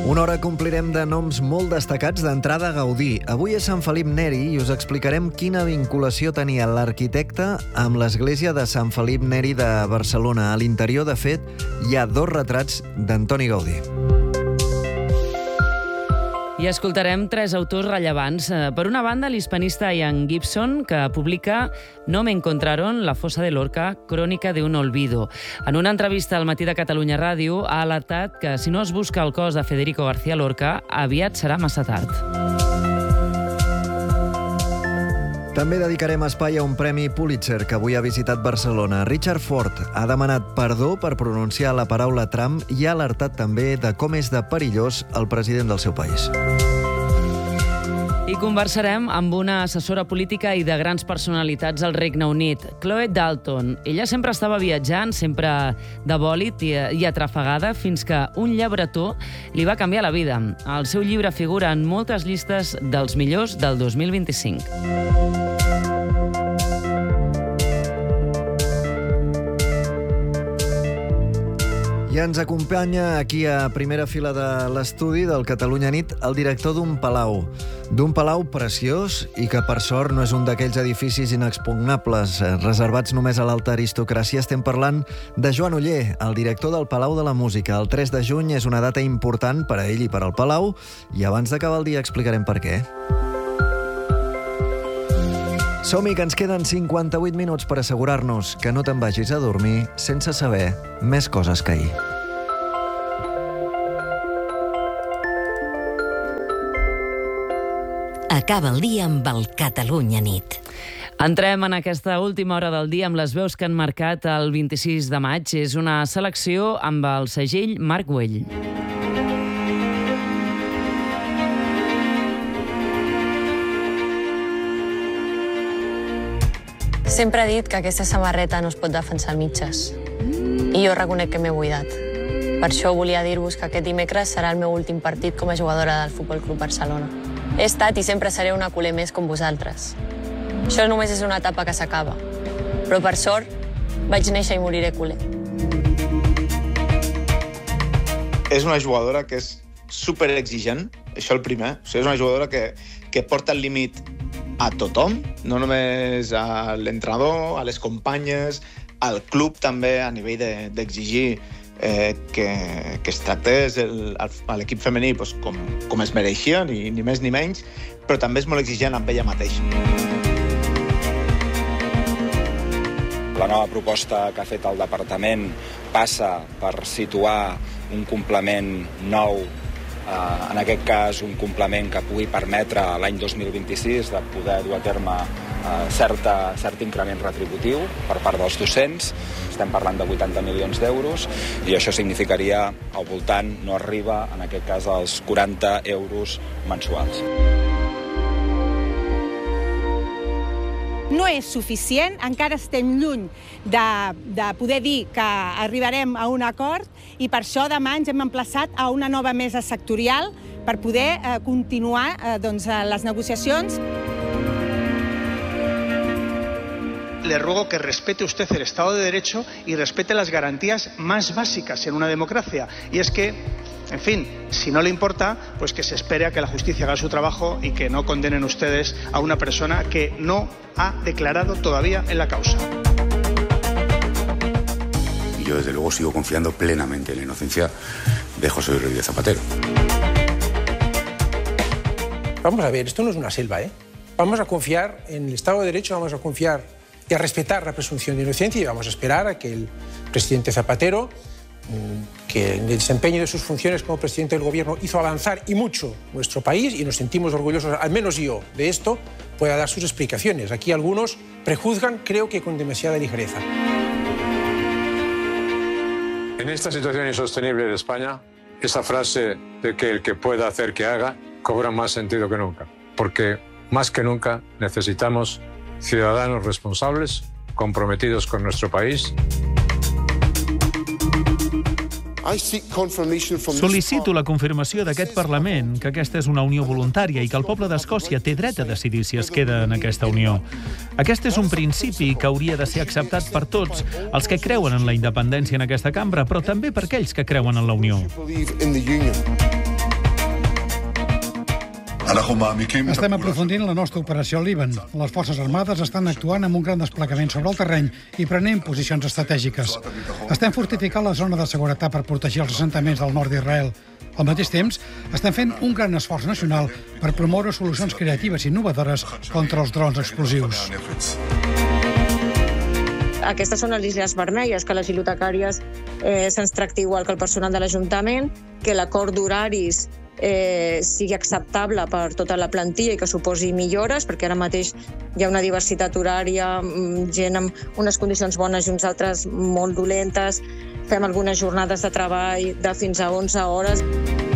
Una hora complirem de noms molt destacats d'entrada a Gaudí. Avui és Sant Felip Neri i us explicarem quina vinculació tenia l'arquitecte amb l'església de Sant Felip Neri de Barcelona. A l'interior, de fet, hi ha 2 retrats d'Antoni Gaudí. I escoltarem 3 autors rellevants. Per una banda, l'hispanista Ian Gibson, que publica No me encontraron, la fosa de Lorca, crònica de un olvido. En una entrevista al Matí de Catalunya Ràdio ha alertat que si no es busca el cos de Federico García Lorca, aviat serà massa tard. També dedicarem espai a un premi Pulitzer que avui ha visitat Barcelona. Richard Ford ha demanat perdó per pronunciar la paraula Trump i ha alertat també de com és de perillós el president del seu país. I conversarem amb una assessora política i de grans personalitats al Regne Unit, Chloe Dalton. Ella sempre estava viatjant, sempre de bòlit i atrafegada, fins que un llibretó li va canviar la vida. El seu llibre figura en moltes llistes dels millors del 2025. I ens acompanya aquí a primera fila de l'estudi del Catalunya Nit el director d'un palau preciós i que per sort no és un d'aquells edificis inexpugnables reservats només a l'alta aristocràcia. Estem parlant de Joan Oller, el director del Palau de la Música. El 3 de juny és una data important per a ell i per al Palau i abans d'acabar el dia explicarem per què. Som-hi, que ens queden 58 minuts per assegurar-nos que no te'n vagis a dormir sense saber més coses que ahir. Acaba el dia amb el Catalunya Nit. Entrem en aquesta última hora del dia amb les veus que han marcat el 26 de maig. És una selecció amb el segell Marc Güell. Sempre he dit que aquesta samarreta no es pot defensar a mitges. I jo reconec que m'he buidat. Per això volia dir-vos que aquest dimecres serà el meu últim partit com a jugadora del Futbol Club Barcelona. He estat i sempre seré una culer més com vosaltres. Això només és una etapa que s'acaba. Però per sort, vaig néixer i moriré culer. És una jugadora que és superexigent, això el primer. O sigui, és una jugadora que porta el límit a tothom, no només a l'entrenador, a les companyes, al club també, a nivell d'exigir que es tractés l'equip femení com es mereixia, ni més ni menys, però també és molt exigent amb ella mateixa. La nova proposta que ha fet el departament passa per situar un complement nou, en aquest cas un complement que pugui permetre l'any 2026 de poder dur a terme cert increment retributiu per part dels docents. Estem parlant de 80 milions d'euros i això significaria al voltant, no arriba en aquest cas als 40 euros mensuals. No és suficient, encara estem lluny de poder dir que arribarem a un acord i per això demà ens hem emplaçat a una nova mesa sectorial per poder continuar les negociacions. Le ruego que respete usted el Estado de Derecho y respete las garantías más básicas en una democracia. Y es que, en fin, si no le importa, pues que se espere a que la justicia haga su trabajo y que no condenen ustedes a una persona que no ha declarado todavía en la causa. Y yo, desde luego, sigo confiando plenamente en la inocencia de José Luis Rodríguez Zapatero. Vamos a ver, esto no es una selva, ¿eh? Vamos a confiar en el Estado de Derecho, vamos a confiar y a respetar la presunción de inocencia y vamos a esperar a que el presidente Zapatero, que en el desempeño de sus funciones como presidente del gobierno hizo avanzar y mucho nuestro país, y nos sentimos orgullosos, al menos yo, de esto, pueda dar sus explicaciones. Aquí algunos prejuzgan, creo que con demasiada ligereza. En esta situación insostenible de España, esa frase de que el que pueda hacer que haga cobra más sentido que nunca, porque más que nunca necesitamos ciudadanos responsables, comprometidos con nuestro país. Sol·licito la confirmació d'aquest Parlament que aquesta és una unió voluntària i que el poble d'Escòcia té dret a decidir si es queda en aquesta unió. Aquest és un principi que hauria de ser acceptat per tots els que creuen en la independència en aquesta cambra, però també per aquells que creuen en la unió. Estem aprofundint la nostra operació al Líban. Les forces armades estan actuant amb un gran desplegament sobre el terreny i prenent posicions estratègiques. Estem fortificant la zona de seguretat per protegir els assentaments del nord d'Israel. Al mateix temps, estem fent un gran esforç nacional per promoure solucions creatives i innovadores contra els drons explosius. Aquestes són les Illes Vermelles, que les bibliotecàries se'ns tracti igual que el personal de l'Ajuntament, que l'acord d'horaris sigui acceptable per tota la plantilla i que suposi millores, perquè ara mateix hi ha una diversitat horària, gent amb unes condicions bones i uns altres molt dolentes. Fem algunes jornades de treball de fins a 11 hores.